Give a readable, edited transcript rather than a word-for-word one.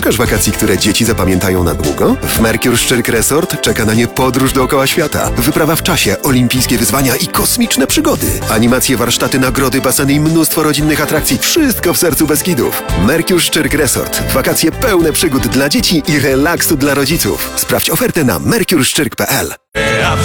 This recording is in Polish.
Szukasz wakacji, które dzieci zapamiętają na długo? W Mercure Szczyrk Resort czeka na nie podróż dookoła świata. Wyprawa w czasie, olimpijskie wyzwania i kosmiczne przygody. Animacje, warsztaty, nagrody, baseny i mnóstwo rodzinnych atrakcji. Wszystko w sercu Beskidów. Mercure Szczyrk Resort. Wakacje pełne przygód dla dzieci i relaksu dla rodziców. Sprawdź ofertę na mercureszczyrk.pl. A w